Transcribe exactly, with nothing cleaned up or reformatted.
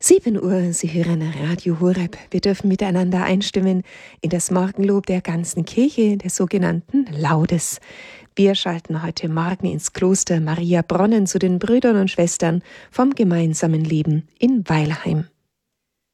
sieben Uhr, Sie hören Radio Horeb. Wir dürfen miteinander einstimmen in das Morgenlob der ganzen Kirche, der sogenannten Laudes. Wir schalten heute Morgen ins Kloster Maria Bronnen zu den Brüdern und Schwestern vom gemeinsamen Leben in Weilheim.